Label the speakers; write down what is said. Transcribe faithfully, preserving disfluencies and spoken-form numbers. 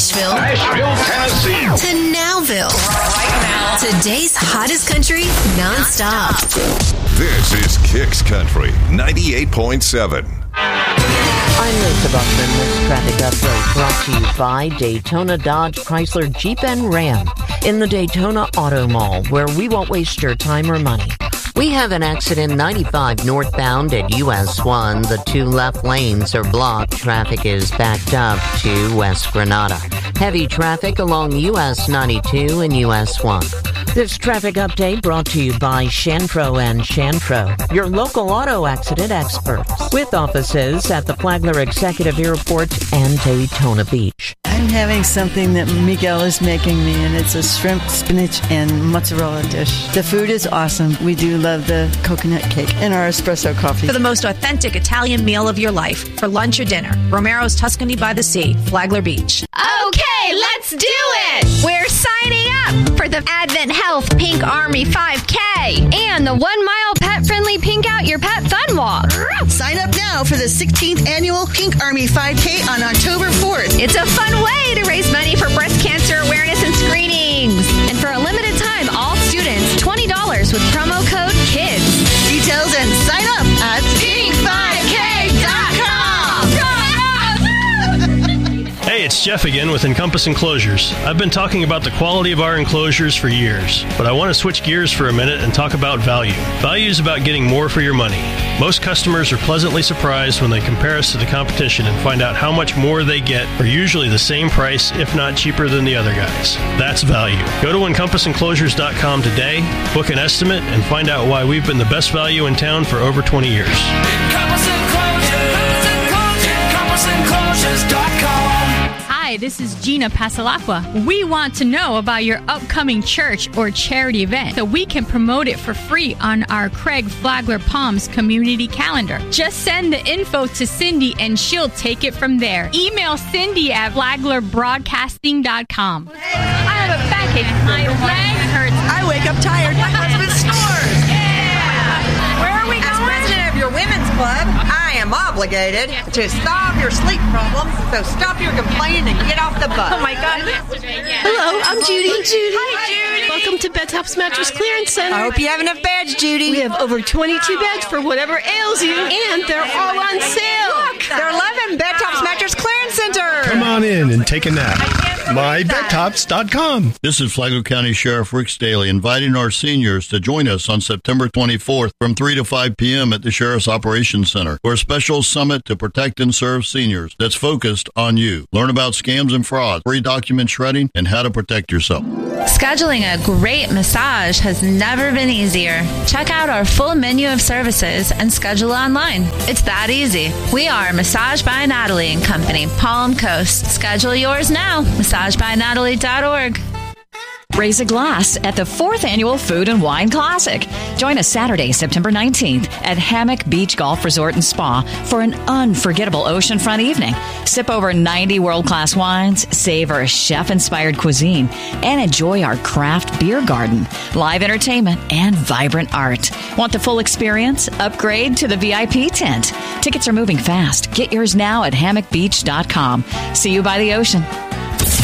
Speaker 1: Nashville,
Speaker 2: Nashville, Tennessee,
Speaker 1: to Nowville. Right now, today's hottest country nonstop.
Speaker 2: This is Kicks Country ninety-eight point seven.
Speaker 3: I'm Lisa Buckman. This traffic update brought to you by Daytona Dodge Chrysler Jeep and Ram in the Daytona Auto Mall, where we won't waste your time or money. We have an accident ninety-five northbound at U S one. The two left lanes are blocked. Traffic is backed up to West Granada. Heavy traffic along U S ninety-two and U S one. This traffic update brought to you by Shanfro and Shanfro, your local auto accident experts, with offices at the Flagler Executive Airport and Daytona Beach.
Speaker 4: I'm having something that Miguel is making me, and it's a shrimp, spinach, and mozzarella dish. The food is awesome. We do love the coconut cake and our espresso coffee.
Speaker 5: For the most authentic Italian meal of your life, for lunch or dinner, Romero's Tuscany by the Sea, Flagler Beach.
Speaker 6: Okay, let's do it! We're signing up for the Advent Health Pink Army five K and the one-mile pet-friendly Pink Out Your Pet Fun Walk.
Speaker 7: Sign up now for the sixteenth Annual Pink Army five K on October fourth.
Speaker 6: It's a fun way to raise money for breast cancer awareness and screenings. And for a limited time, all students, twenty dollars with promo code KIDS.
Speaker 7: Details and sign up at pink five k dot com.
Speaker 8: Hey, it's Jeff again with Encompass Enclosures. I've been talking about the quality of our enclosures for years, but I want to switch gears for a minute and talk about value. Value is about getting more for your money. Most customers are pleasantly surprised when they compare us to the competition and find out how much more they get for usually the same price, if not cheaper than the other guys. That's value. Go to encompass enclosures dot com today, book an estimate, and find out why we've been the best value in town for over twenty years.
Speaker 9: Encompass Enclosures, encompass enclosures dot com.
Speaker 10: Hi, this is Gina Pasalacqua. We want to know about your upcoming church or charity event so we can promote it for free on our Craig Flagler Palms community calendar. Just send the info to Cindy and she'll take it from there. Email Cindy at flagler broadcasting dot com.
Speaker 5: Hey, I have a backache. My leg hurts. I wake up tired. My husband snores.
Speaker 10: Yeah. Where are we
Speaker 5: As
Speaker 10: going?
Speaker 5: president of your women's club, I am obligated to solve your sleep problems, so stop your complaining and get off the bus.
Speaker 10: Oh, my God.
Speaker 11: Hello, I'm Judy. Judy.
Speaker 10: Hi, Judy.
Speaker 11: Welcome to Bed Tops Mattress Clearance Center.
Speaker 5: I hope you have enough beds, Judy.
Speaker 11: We have over twenty-two beds for whatever ails you, and they're all on sale.
Speaker 5: Look, they're eleven Bed Tops Mattress Clearance Center.
Speaker 12: Come on in and take a nap. my bed tops dot com.
Speaker 13: This is Flagler County Sheriff Rick Staley inviting our seniors to join us on September twenty-fourth from three to five p.m. at the Sheriff's Operations Center for a special summit to protect and serve seniors that's focused on you. Learn about scams and fraud, free document shredding, and how to protect yourself.
Speaker 14: Scheduling a great massage has never been easier. Check out our full menu of services and schedule online. It's that easy. We are Massage by Natalie and Company, Palm Coast. Schedule yours now. massage by natalie dot org.
Speaker 15: Raise a glass at the fourth Annual Food and Wine Classic. Join us Saturday, September nineteenth at Hammock Beach Golf Resort and Spa for an unforgettable oceanfront evening. Sip over ninety world-class wines, savor chef-inspired cuisine, and enjoy our craft beer garden, live entertainment, and vibrant art. Want the full experience? Upgrade to the V I P tent. Tickets are moving fast. Get yours now at hammock beach dot com. See you by the ocean.